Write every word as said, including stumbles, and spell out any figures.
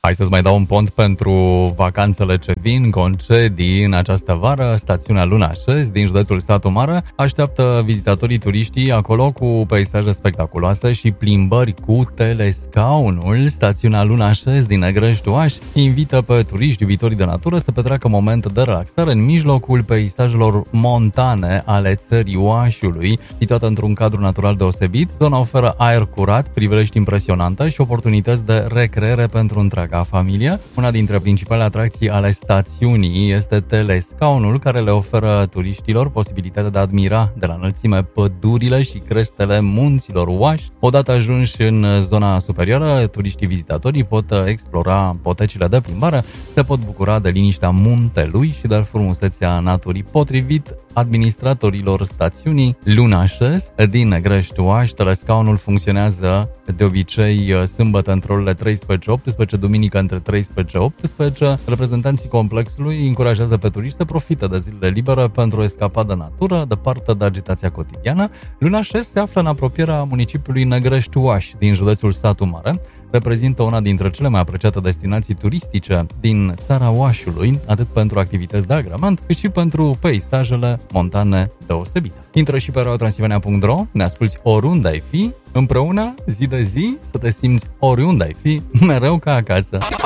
Hai să-ți mai dau un pont pentru vacanțele ce vin, concedii în această vară. Stațiunea Luna Șes din județul Satu Mare așteaptă vizitatorii turiștii acolo cu peisaje spectaculoase și plimbări cu telescaunul. Stațiunea Luna Șes din Negrești Oaș invită pe turiști iubitori de natură să petreacă momente de relaxare în mijlocul peisajelor montane ale țării Oașului, situată într-un cadru natural deosebit. Zona oferă aer curat, priveliști impresionante și oportunități de recreere pentru întreaga familie. Una dintre principalele atracții ale stațiunii este telescaunul, care le oferă turiștilor posibilitatea de a admira de la înălțime pădurile și creștele munților Oaș. Odată ajunși în zona superioară, turiștii vizitatorii pot explora potecile de plimbare, se pot bucura de liniștea muntelui și de frumusețea naturii. Potrivit administratorilor stațiunii Luna Șes din Negrești Oaș, telescaunul funcționează de obicei sâmbătă între orele treisprezece optsprezece, duminică între treisprezece optsprezece. Reprezentanții complexului încurajează pe turiști să profite de zilele libere pentru o escapadă natură, departe de agitația cotidiană. Luna Șes se află în apropierea municipiului Negrești Oaș din județul Satu Mare. Reprezintă una dintre cele mai apreciate destinații turistice din țara Oașului, atât pentru activități de agrement, cât și pentru peisajele montane deosebite. Intră și pe radio transilvania punct ro, ne asculti oriunde ai fi, împreună, zi de zi, să te simți oriunde ai fi, mereu ca acasă.